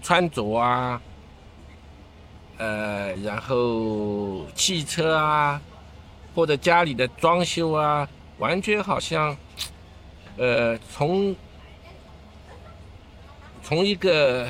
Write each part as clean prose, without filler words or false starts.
穿着啊，然后汽车啊，或者家里的装修啊，完全好像，从一个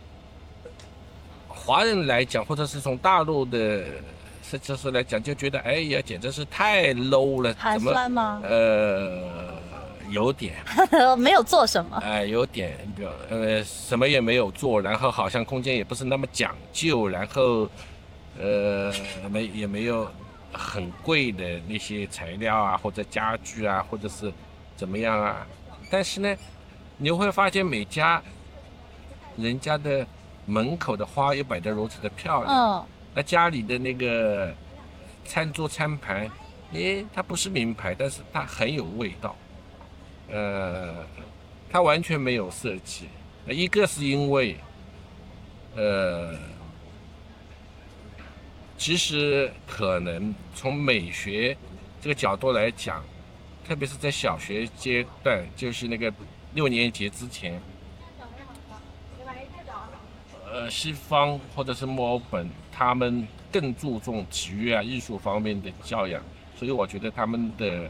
华人来讲，或者是从大陆的设计师来讲，就觉得哎呀，简直是太 low 了， 寒怎么酸吗？ 有点， 没有做什么。 有点，什么也没有做，然后好像空间也不是那么讲究，然后也没有很贵的那些材料啊，或者家具啊，或者是怎么样啊。但是呢，你会发现每家人家的门口的花又摆得如此的漂亮， 嗯， 那家里的那个餐桌餐盘，它不是名牌，但是它很有味道。它完全没有设计，一个是因为，呃，其实可能从美学这个角度来讲，特别是在小学阶段，就是那个6年级之前，西方或者是墨尔本，他们更注重体育啊、艺术方面的教养，所以我觉得他们的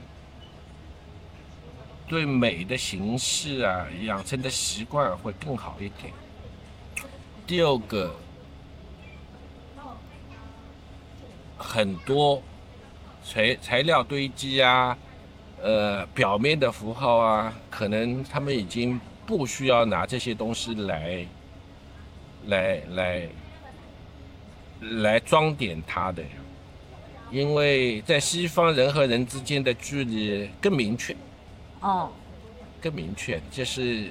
对美的形式啊养成的习惯会更好一点。第二个，很多材料堆积啊，表面的符号啊，可能他们已经不需要拿这些东西来来来装点它的，因为在西方人和人之间的距离更明确， 哦， 就是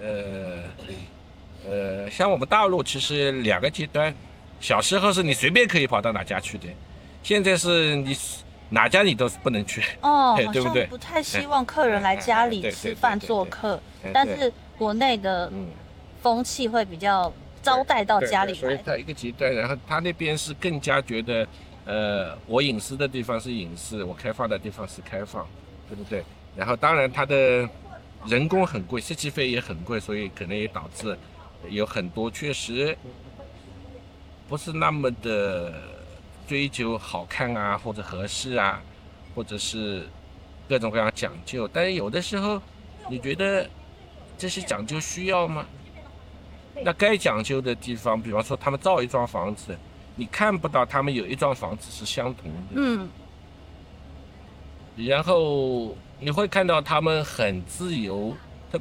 像我们大陆其实两个极端，小时候是你随便可以跑到哪家去的，现在是你哪家你都不能去， 哦，好对不对？ 像不太希望客人来家里吃饭做客，但是国内的风气会比较招待到家里来。 所以它一个极端，然后他那边是更加觉得，我隐私的地方是隐私，我开放的地方是开放，对不对？然后当然它的人工很贵，设计费也很贵，所以可能也导致有很多确实不是那么的追求好看啊，或者合适啊，或者是各种各样讲究。但是有的时候，你觉得这些讲究需要吗？那该讲究的地方，比方说他们造一幢房子，你看不到他们有一幢房子是相同的。 嗯， 然后你会看到他们很自由，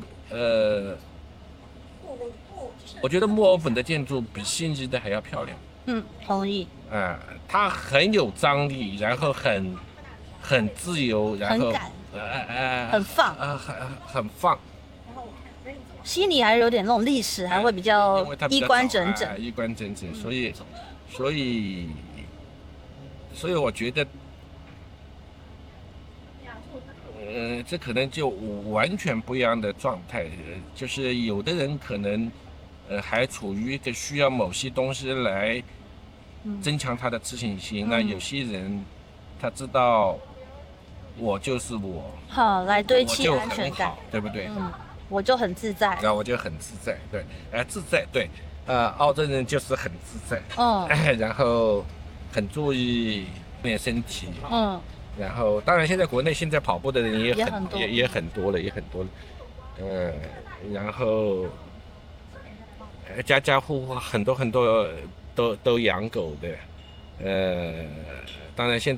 我觉得墨尔本的建筑比悉尼的还要漂亮。 同意。 它很有张力，然后很自由，然后很赶，很放。 很放。 悉尼还是有点那种历史，还会比较因为它比较衣冠整整。 衣冠整整，所以我觉得，这可能就完全不一样的状态，就是有的人可能，还处于一个需要某些东西来增强他的自信心，那有些人他知道我就是我， 好，来堆砌安全感， 对不对？ 我就很自在。 然后我就很自在，对，自在，对，澳洲人就是很自在，然后很注意练身体，然后当然现在国内现在跑步的人也很多了，然后家家户户很多都养狗的，当然现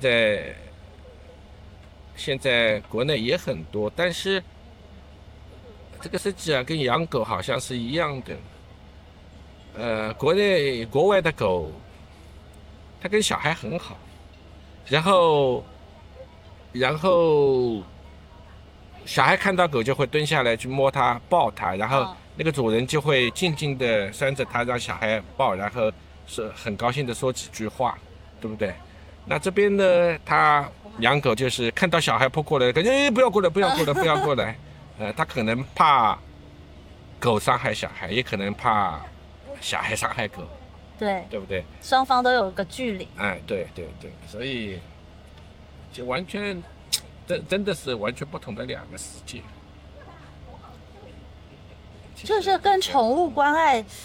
在国内也很多，但是这个设计啊跟养狗好像是一样的，国外的狗，它跟小孩很好，然后小孩看到狗就会蹲下来去摸它抱它，然后那个主人就会静静的拴着它让小孩抱，然后是很高兴的说几句话，对不对？那这边呢，他养狗就是看到小孩扑过来，不要过来，不要过来，不要过来。他可能怕狗伤害小孩，也可能怕小孩伤害狗，对不对？ 双方都有个距离。 对，所以就完全，真的是完全不同的两个世界。 就是跟宠物关爱